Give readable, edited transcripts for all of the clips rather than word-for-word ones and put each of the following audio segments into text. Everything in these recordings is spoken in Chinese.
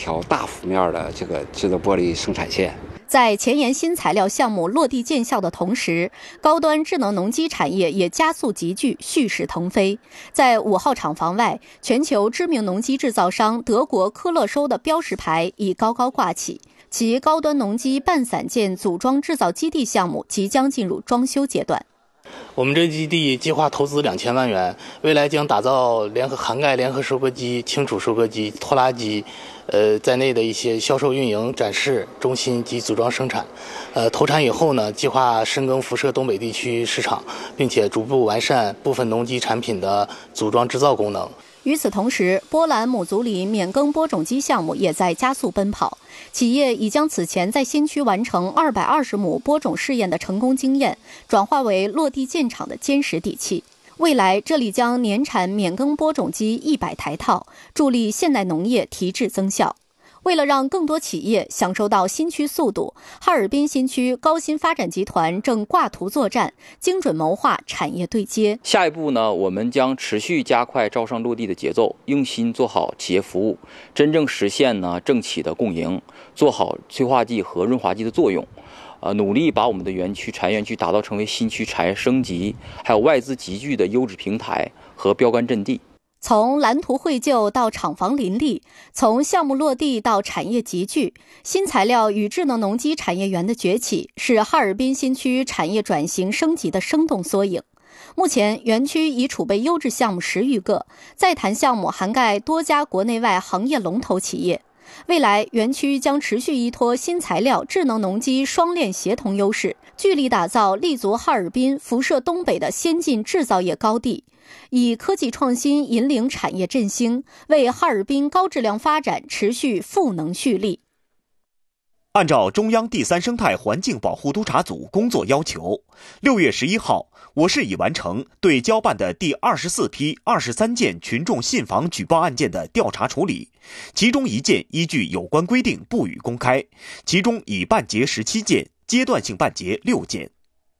条大幅面的这个制作玻璃生产线。 在前沿新材料项目落地见效的同时，高端智能农机产业也加速集聚，蓄势腾飞。在5号厂房外，全球知名农机制造商德国科乐收的标识牌已高高挂起，其高端农机半散件组装制造基地项目即将进入装修阶段。 我们这基地计划投资2000万元，未来将打造涵盖联合收割机、轻储收割机、拖拉机，在内的一些销售运营、展示中心及组装生产。投产以后呢，计划深耕辐射东北地区市场，并且逐步完善部分农机产品的组装制造功能。 与此同时，波兰姆族里免耕播种机项目也在加速奔跑。企业已将此前在新区完成220亩播种试验的成功经验，转化为落地建厂的坚实底气。未来，这里将年产免耕播种机100台套，助力现代农业提质增效。为了让更多企业享受到新区速度，哈尔滨新区高新发展集团正挂图作战，精准谋划产业对接。 下一步呢，我们将持续加快招商落地的节奏，用心做好企业服务，真正实现呢政企的共赢，做好催化剂和润滑剂的作用。努力把我们的产业园区打造成为新区产业升级，还有外资集聚的优质平台和标杆阵地。 从蓝图绘就到厂房林立，从项目落地到产业集聚，新材料与智能农机产业园的崛起是哈尔滨新区产业转型升级的生动缩影。目前，园区已储备优质项目10余个，在谈项目涵盖多家国内外行业龙头企业。未来，园区将持续依托新材料、智能农机双链协同优势，聚力打造立足哈尔滨、辐射东北的先进制造业高地，以科技创新引领产业振兴，为哈尔滨高质量发展持续赋能蓄力。 按照中央第3生态环境保护督察组工作要求，6月11号，我市已完成对交办的第24批23件群众信访举报案件的调查处理，其中1件依据有关规定不予公开，其中已办结17件，阶段性办结6件。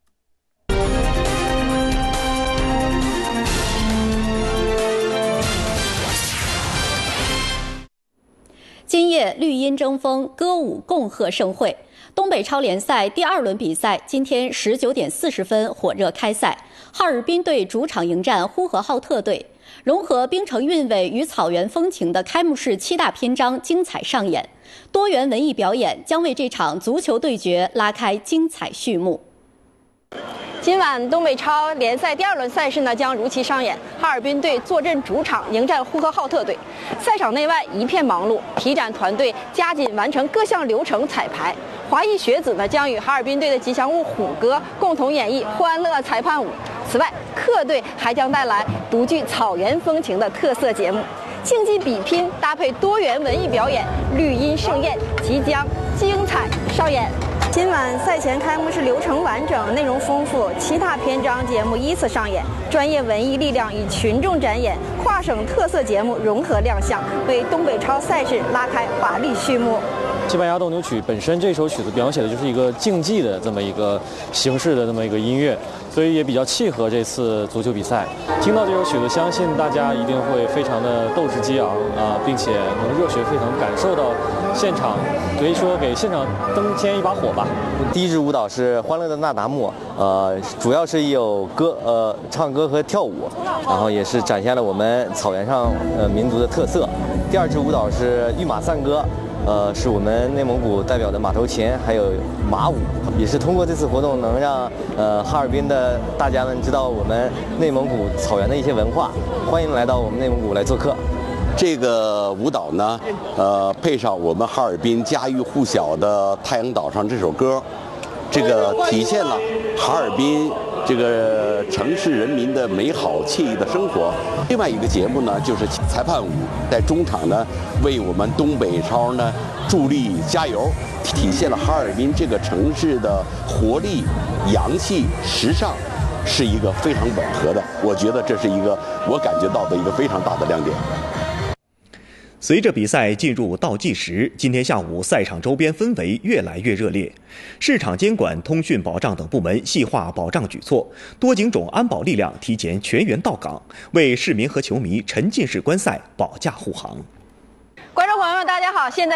今夜绿荫争锋，歌舞共贺盛会。东北超联赛第2轮比赛今天19点40分火热开赛，哈尔滨队主场迎战呼和浩特队。融合冰城韵味与草原风情的开幕式7大篇章精彩上演，多元文艺表演将为这场足球对决拉开精彩序幕。 今晚东北超联赛第2轮赛事呢将如期上演，哈尔滨队坐镇主场迎战呼和浩特队。赛场内外一片忙碌，体展团队加紧完成各项流程彩排。华裔学子呢将与哈尔滨队的吉祥物虎哥共同演绎欢乐裁判舞。此外，客队还将带来独具草原风情的特色节目，竞技比拼搭配多元文艺表演，绿荫盛宴即将精彩上演。今晚赛前开幕式流程完整，内容丰富，7大篇章节目依次上演，专业文艺力量与群众展演，跨省特色节目融合亮相，为东北超赛事拉开华丽序幕。 西班牙斗牛曲本身这首曲子描写的就是一个竞技的这么一个形式的这么一个音乐，所以也比较契合这次足球比赛。听到这首曲子，相信大家一定会非常的斗志激昂并且能热血沸腾，感受到现场，可以说给现场增添一把火吧。 第一支舞蹈是欢乐的那达慕，主要是有唱歌和跳舞，然后也是展现了我们草原上民族的特色。第2支舞蹈是御马散歌。是我们内蒙古代表的马头琴，还有马舞，也是通过这次活动能让哈尔滨的大家们知道我们内蒙古草原的一些文化，欢迎来到我们内蒙古来做客。 这个舞蹈呢，配上我们哈尔滨家喻户晓的《太阳岛上》这首歌，这个体现了哈尔滨这个城市人民的美好惬意的生活。另外一个节目呢，就是裁判舞，在中场呢为我们东北超呢助力加油，体现了哈尔滨这个城市的活力、洋气、时尚，是一个非常吻合的。我觉得这是一个我感觉到的一个非常大的亮点。 随着比赛进入倒计时，今天下午赛场周边氛围越来越热烈。市场监管、通讯保障等部门细化保障举措，多警种安保力量提前全员到岗，为市民和球迷沉浸式观赛保驾护航。 观众朋友们，大家好，现在